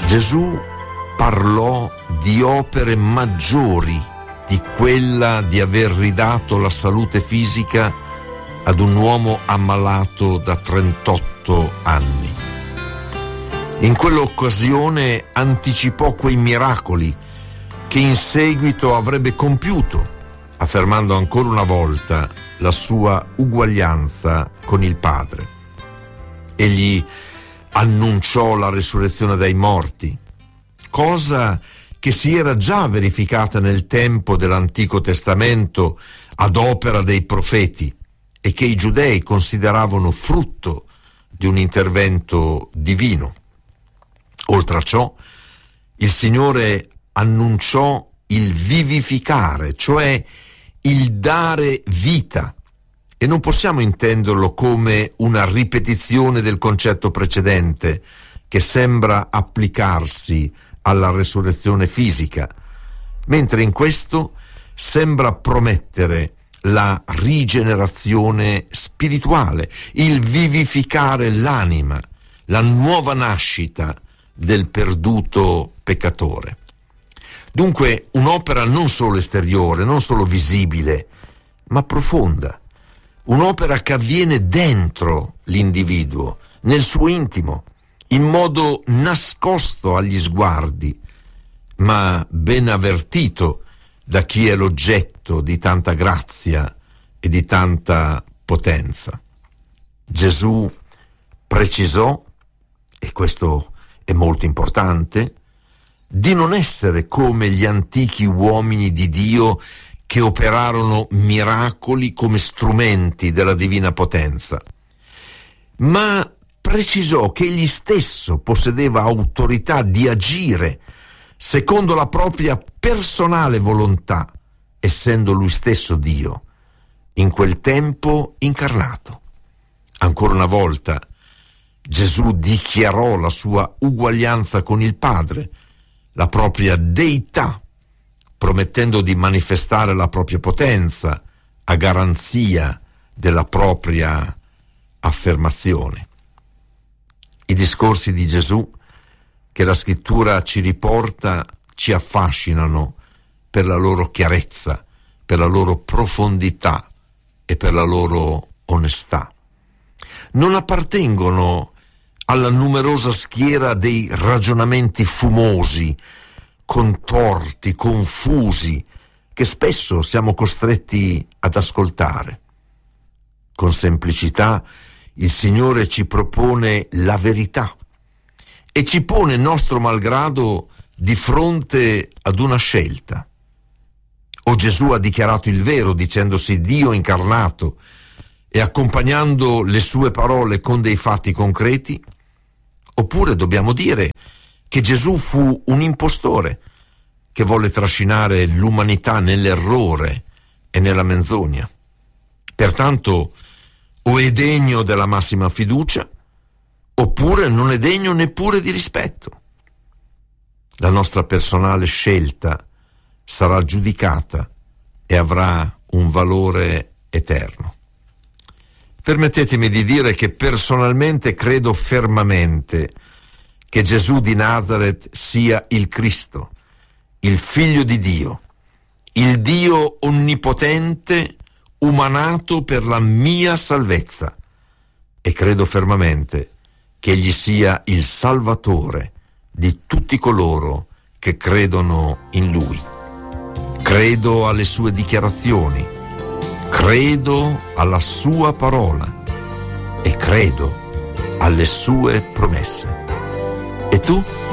Gesù parlò di opere maggiori di quella di aver ridato la salute fisica ad un uomo ammalato da 38 anni. In quell'occasione anticipò quei miracoli che in seguito avrebbe compiuto, affermando ancora una volta la sua uguaglianza con il Padre. Egli annunciò la resurrezione dai morti, cosa che si era già verificata nel tempo dell'Antico Testamento ad opera dei profeti e che i giudei consideravano frutto di un intervento divino. Oltre a ciò, il Signore annunciò il vivificare, cioè il dare vita, e non possiamo intenderlo come una ripetizione del concetto precedente che sembra applicarsi alla resurrezione fisica, mentre in questo sembra promettere la rigenerazione spirituale, il vivificare l'anima, la nuova nascita del perduto peccatore. Dunque un'opera non solo esteriore, non solo visibile, ma profonda, un'opera che avviene dentro l'individuo, nel suo intimo, in modo nascosto agli sguardi, ma ben avvertito da chi è l'oggetto di tanta grazia e di tanta potenza. Gesù precisò, e questo è molto importante, di non essere come gli antichi uomini di Dio che operarono miracoli come strumenti della divina potenza, ma precisò che egli stesso possedeva autorità di agire secondo la propria personale volontà, essendo lui stesso Dio, in quel tempo incarnato. Ancora una volta, Gesù dichiarò la sua uguaglianza con il Padre, la propria deità, promettendo di manifestare la propria potenza a garanzia della propria affermazione. I discorsi di Gesù che la Scrittura ci riporta ci affascinano per la loro chiarezza, per la loro profondità e per la loro onestà. Non appartengono alla numerosa schiera dei ragionamenti fumosi, contorti, confusi, che spesso siamo costretti ad ascoltare. Con semplicità il Signore ci propone la verità e ci pone nostro malgrado di fronte ad una scelta. O Gesù ha dichiarato il vero dicendosi Dio incarnato e accompagnando le sue parole con dei fatti concreti, oppure dobbiamo dire che Gesù fu un impostore che volle trascinare l'umanità nell'errore e nella menzogna. Pertanto o è degno della massima fiducia, oppure non è degno neppure di rispetto. La nostra personale scelta sarà giudicata e avrà un valore eterno. Permettetemi di dire che personalmente credo fermamente che Gesù di Nazaret sia il Cristo, il Figlio di Dio, il Dio onnipotente umanato per la mia salvezza, e credo fermamente che egli sia il Salvatore di tutti coloro che credono in Lui. Credo alle sue dichiarazioni, credo alla sua parola e credo alle sue promesse. E tu?